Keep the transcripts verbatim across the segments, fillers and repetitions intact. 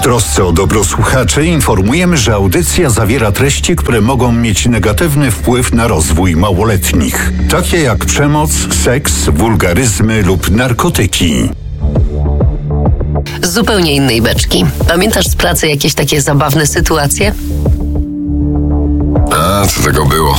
W trosce o dobro słuchaczy informujemy, że audycja zawiera treści, które mogą mieć negatywny wpływ na rozwój małoletnich, takie jak przemoc, seks, wulgaryzmy lub narkotyki. Z zupełnie innej beczki. Pamiętasz z pracy jakieś takie zabawne sytuacje? A, co tego było?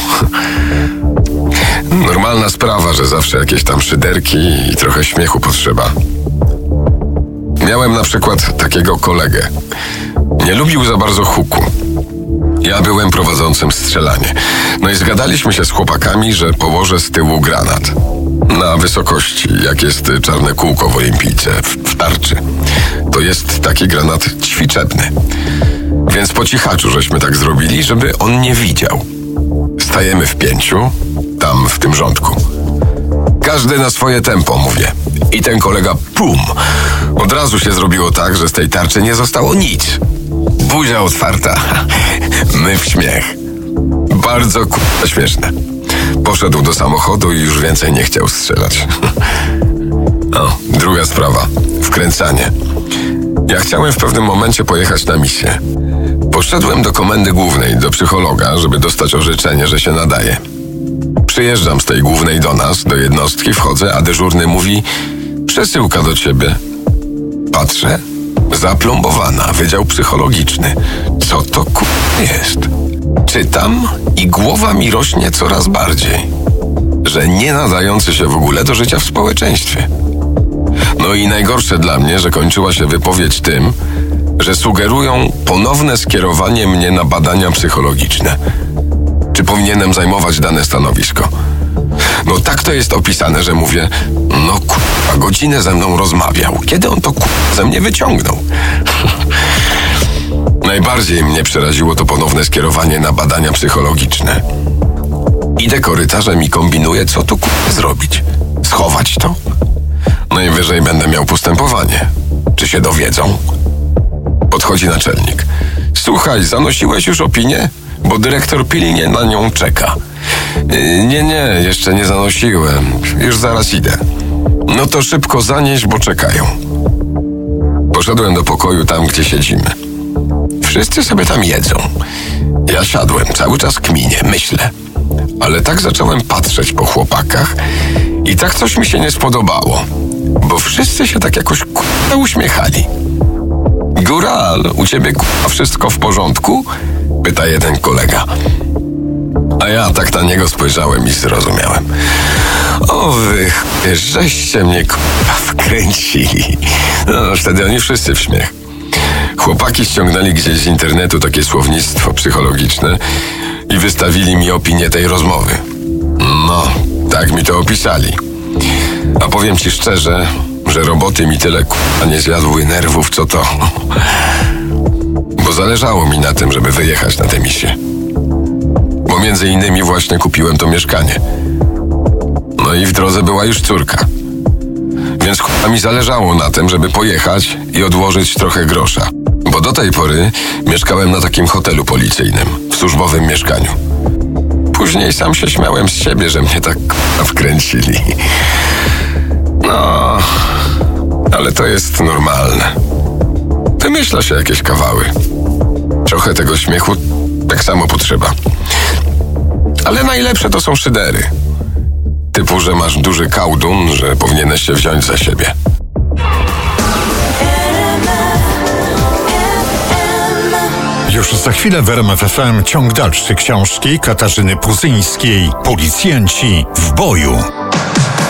Normalna sprawa, że zawsze jakieś tam szyderki i trochę śmiechu potrzeba. Miałem na przykład takiego kolegę. Nie lubił za bardzo huku. Ja byłem prowadzącym strzelanie. No i zgadaliśmy się z chłopakami, że położę z tyłu granat. Na wysokości, jak jest czarne kółko w olimpijce, w, w tarczy. To jest taki granat ćwiczebny. Więc po cichaczu żeśmy tak zrobili, żeby on nie widział. Stajemy w pięciu, tam w tym rządku. Każdy na swoje tempo, mówię. I ten kolega, pum! Od razu się zrobiło tak, że z tej tarczy nie zostało nic. Buzia otwarta. My w śmiech. Bardzo k***a śmieszne. Poszedł do samochodu i już więcej nie chciał strzelać. O, druga sprawa. Wkręcanie. Ja chciałem w pewnym momencie pojechać na misję. Poszedłem do komendy głównej, do psychologa, żeby dostać orzeczenie, że się nadaje. Przyjeżdżam z tej głównej do nas, do jednostki, wchodzę, a dyżurny mówi: przesyłka do ciebie. Patrzę, zaplombowana, wydział psychologiczny. Co to ku... jest? Czytam i głowa mi rośnie coraz bardziej, że nie nadający się w ogóle do życia w społeczeństwie. No i najgorsze dla mnie, że kończyła się wypowiedź tym, że sugerują ponowne skierowanie mnie na badania psychologiczne. Czy powinienem zajmować dane stanowisko? No tak to jest opisane, że mówię: no kurwa, godzinę ze mną rozmawiał. Kiedy on to kurwa ze mnie wyciągnął? Najbardziej mnie przeraziło to ponowne skierowanie na badania psychologiczne. Idę korytarzem i kombinuję, co tu kurwa zrobić. Schować to? Najwyżej będę miał postępowanie. Czy się dowiedzą? Podchodzi naczelnik. Słuchaj, zanosiłeś już opinię? Bo dyrektor pilnie na nią czeka. Yy, nie, nie, jeszcze nie zanosiłem. Już zaraz idę. No to szybko zanieś, bo czekają. Poszedłem do pokoju tam, gdzie siedzimy. Wszyscy sobie tam jedzą. Ja siadłem, cały czas kminię, myślę. Ale tak zacząłem patrzeć po chłopakach i tak coś mi się nie spodobało. Bo wszyscy się tak jakoś k***a uśmiechali. Góral, u ciebie k***a wszystko w porządku? Pyta jeden kolega. A ja tak na niego spojrzałem i zrozumiałem. O wy ch... żeście mnie k***a wkręcili. No wtedy oni wszyscy w śmiech. Chłopaki ściągnęli gdzieś z internetu takie słownictwo psychologiczne i wystawili mi opinię tej rozmowy. No, tak mi to opisali. A powiem ci szczerze, że roboty mi tyle k***a nie zjadły nerwów, co to. Bo zależało mi na tym, żeby wyjechać na tę misję. Bo między innymi właśnie kupiłem to mieszkanie. No i w drodze była już córka. Więc k***a mi zależało na tym, żeby pojechać i odłożyć trochę grosza. Bo do tej pory mieszkałem na takim hotelu policyjnym, w służbowym mieszkaniu. Później sam się śmiałem z siebie, że mnie tak k***a wkręcili. No, ale to jest normalne. Wymyśla się jakieś kawały. Trochę tego śmiechu tak samo potrzeba. Ale najlepsze to są szydery. Typu, że masz duży kałdun, że powinieneś się wziąć za siebie. Już za chwilę w R M F F M ciąg dalszy książki Katarzyny Puzyńskiej. Policjanci w boju.